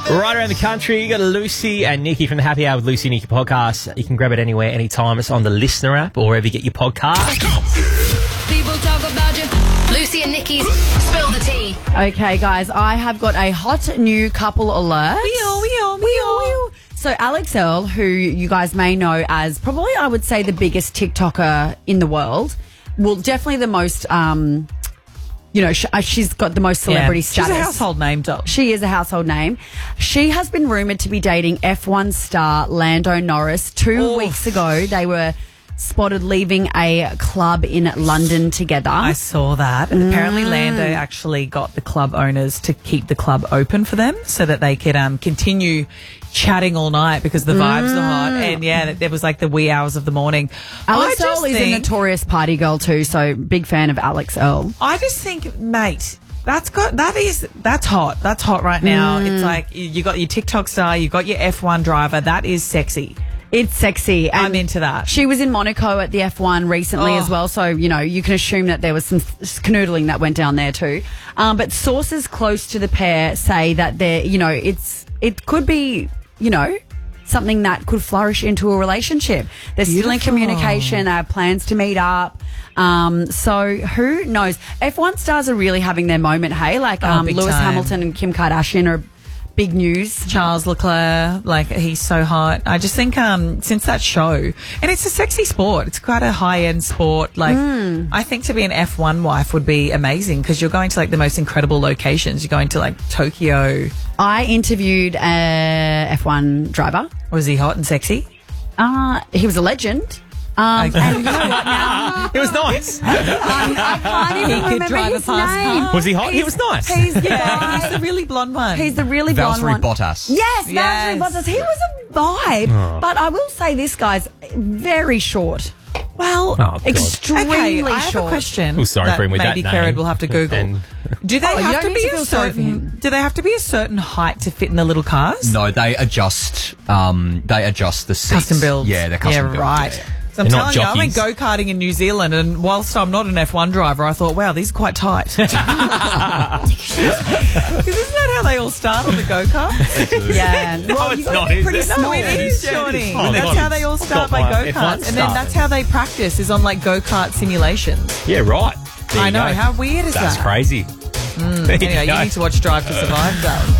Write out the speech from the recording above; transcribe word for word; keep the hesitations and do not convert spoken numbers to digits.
Right around the country, you got Lucy and Nikki from the Happy Hour with Lucy and Nikki podcast. You can grab it anywhere, anytime. It's on the Listener app or wherever you get your podcast. People talk about you. Lucy and Nikki's Spill the Tea. Okay, guys, I have got a hot new couple alert. We all, we all, we all. So Alex Earle, who you guys may know as probably, I would say, the biggest TikToker in the world, well, definitely the most, um, you know, sh- uh, she's got the most celebrity Yeah. status. She's a household name, doll. She is a household name. She has been rumoured to be dating F one star Lando Norris. Two Oof. weeks ago, they were spotted leaving a club in London together. I saw that. And apparently Lando actually got the club owners to keep the club open for them so that they could um, continue chatting all night because the vibes are hot. And yeah, there was like the wee hours of the morning. Alex I Earle just is a think- notorious party girl too, so big fan of Alex Earle. I just think, mate, that's got that is that's hot. That's hot right now. Mm. It's like you you got your TikTok star, you got your F one driver. That is sexy. It's sexy. And I'm into that. She was in Monaco at the F one recently Oh. as well, so, you know, you can assume that there was some canoodling that went down there too. Um, but sources close to the pair say that they're, you know, it's it could be, you know, something that could flourish into a relationship. They're still in Beautiful. communication. They have plans to meet up. Um, so who knows? F one stars are really having their moment, hey? Like Oh, um, big Lewis time. Hamilton and Kim Kardashian are big news. Charles Leclerc, like he's so hot. I just think um since that show, and it's a sexy sport. It's quite a high end sport. Like I think to be an F one wife would be amazing because you're going to like the most incredible locations. You're going to like Tokyo. I interviewed a F one driver. Was he hot and sexy? Uh, he was a legend. Um, Okay. and you know what now? It was nice. Um, I can't even He could remember drive a his fast name. car. Was he hot? He was nice. He's the Yeah, he's guy. the really blonde one. He's the really blonde Valtteri one. Bottas. Yes, Yes. Valtteri Bottas. He was a vibe. But I will say this guy's very short. well, Oh, God. Extremely okay. I have short. a question. Oh, sorry that for him with maybe that Kerrod name. will have to Google. And- do they Oh, you have don't to need be to a feel sorry for certain? him. Do they have to be a certain height to fit in the little cars? No, they adjust. Um, they adjust the seats. Custom builds. Yeah, they're custom yeah, built. right. yeah. So I'm They're not telling you, I went jockeys. go-karting in New Zealand, and whilst I'm not an F one driver, I thought, wow, these are quite tight. Because isn't that how they all start on the go-kart? Yeah. No, Well, it's you gotta not, be is pretty it? No, small. it is, Johnny. Oh, That's God. how they all I've start got by my F one go-karts. And then start. that's how they practice, is on, like, go-kart simulations. Yeah, right. There I you know. go. How weird is That's that? crazy. There Anyway, go. you need to watch Drive to Survive, though.